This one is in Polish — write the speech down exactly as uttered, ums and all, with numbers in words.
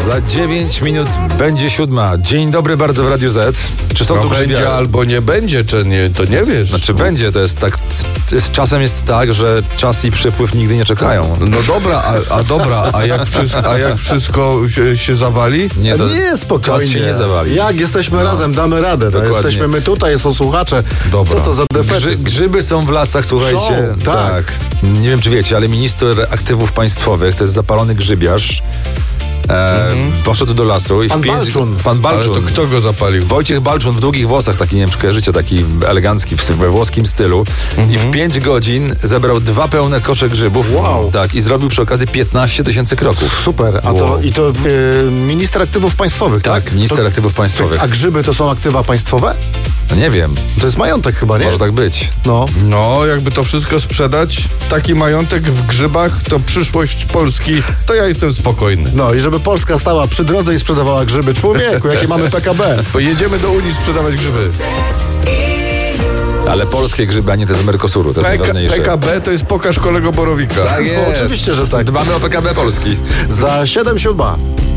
Za dziewięć minut będzie siódma. Dzień dobry bardzo w Radiu Z. Czy są No tu będzie grzybiary? albo nie będzie, czy nie, to nie wiesz. Znaczy będzie, to jest tak, z czasem jest tak, że czas i przypływ nigdy nie czekają. No dobra, a, a dobra, a jak wszystko, a jak wszystko się, się zawali? Nie, to Nie, spokojnie. czas się nie zawali. Jak jesteśmy razem, damy radę. No, Dokładnie. jesteśmy my tutaj, są słuchacze. Dobra. Co to za Grzy, defetyzm? grzyby są w lasach, słuchajcie. Są, tak. Nie wiem, czy wiecie, ale minister aktywów państwowych to jest zapalony grzybiarz. E, Poszedł do lasu i Pan w pięć... Balczun. Pan Ale Balczun. to kto go zapalił? Wojciech Balczun w długich włosach, taki, nie wiem, czy kojarzycie, taki elegancki, w- we włoskim stylu. I w pięć godzin zebrał dwa pełne kosze grzybów. Wow. Tak, i zrobił przy okazji piętnaście tysięcy kroków. Super. A to, Wow. i to e, minister aktywów państwowych, tak? Tak, minister to, aktywów państwowych. A grzyby to są aktywa państwowe? No nie wiem, To jest majątek chyba, nie? może tak być. No. No, jakby to wszystko sprzedać, taki majątek w grzybach, to przyszłość Polski, to ja jestem spokojny. No i żeby Polska stała przy drodze i sprzedawała grzyby. Człowieku, jakie mamy P K B. Bo jedziemy do Unii sprzedawać grzyby. Ale polskie grzyby, a nie te z Mercosuru, to jest P K, najważniejsze. P K B to jest pokaż kolego Borowika. Tak No, jest. oczywiście, że tak. Dbamy o P K B Polski. Za siedem siódma.